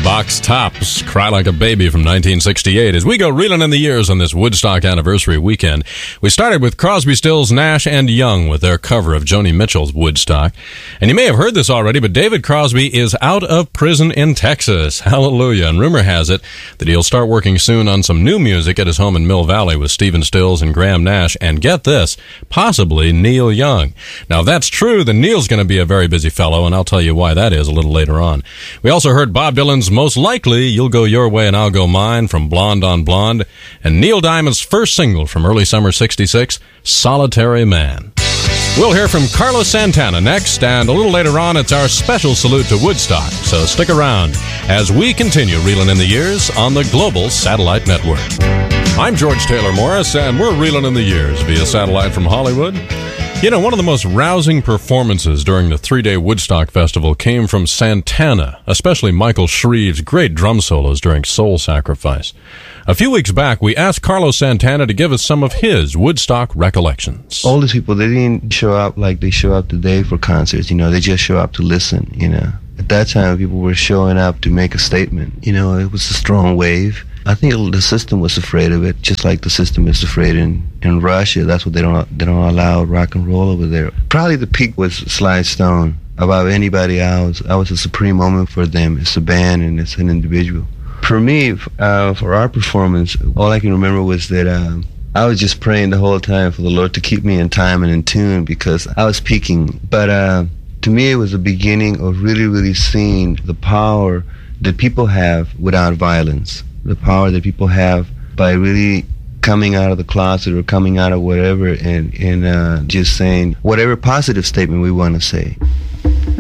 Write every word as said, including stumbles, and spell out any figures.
Box Tops, Cry Like a Baby from nineteen sixty-eight. As we go reeling in the years on this Woodstock anniversary weekend, we started with Crosby, Stills, Nash, and Young with their cover of Joni Mitchell's Woodstock. And you may have heard this already, but David Crosby is out of prison in Texas. Hallelujah. And rumor has it that he'll start working soon on some new music at his home in Mill Valley with Stephen Stills and Graham Nash. And get this, possibly Neil Young. Now, if that's true, then Neil's going to be a very busy fellow, and I'll tell you why that is a little later on. We also heard Bob Dylan's Most Likely, You'll Go Your Way and I'll Go Mine from Blonde on Blonde, and Neil Diamond's first single from early summer sixty-six, Solitary Man. We'll hear from Carlos Santana next, and a little later on, it's our special salute to Woodstock. So stick around as we continue reeling in the years on the Global Satellite Network. I'm George Taylor Morris, and we're reeling in the years via satellite from Hollywood. You know, one of the most rousing performances during the three-day Woodstock Festival came from Santana, especially Michael Shreve's great drum solos during Soul Sacrifice. A few weeks back, we asked Carlos Santana to give us some of his Woodstock recollections. All these people, they didn't show up like they show up today for concerts, you know, they just show up to listen, you know. At that time, people were showing up to make a statement. You know, it was a strong wave. I think the system was afraid of it, just like the system is afraid in, in Russia. That's what they don't they don't allow rock and roll over there. Probably the peak was Sly Stone. Above anybody else, I was a supreme moment for them. It's a band and it's an individual. For me, uh, for our performance, all I can remember was that um, I was just praying the whole time for the Lord to keep me in time and in tune because I was peaking. But uh, to me, it was the beginning of really, really seeing the power that people have without violence. The power that people have by really coming out of the closet or coming out of whatever and, and uh, just saying whatever positive statement we want to say.